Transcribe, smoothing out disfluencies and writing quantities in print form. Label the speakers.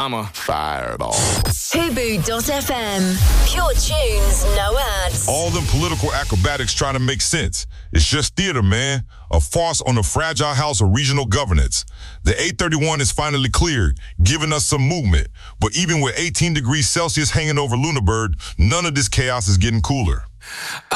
Speaker 1: I'm a fireball.
Speaker 2: Hubu.fm. Pure tunes, no ads.
Speaker 3: All them political acrobatics trying to make sense. It's just theater, man. A farce on the fragile house of regional governance. The 831 is finally cleared, giving us some movement. But even with 18 degrees Celsius hanging over Lunenburg, none of this chaos is getting cooler.